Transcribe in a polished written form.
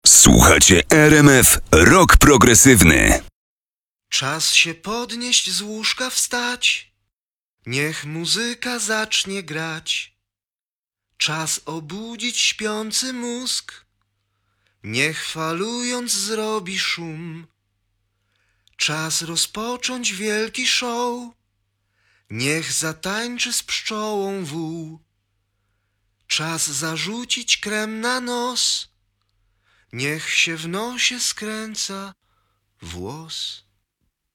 Słuchacie RMF Rock Progresywny. Czas się podnieść, z łóżka wstać, niech muzyka zacznie grać. Czas obudzić śpiący mózg, niech falując zrobi szum. Czas rozpocząć wielki show, niech zatańczy z pszczołą wół. Czas zarzucić krem na nos, niech się w nosie skręca włos.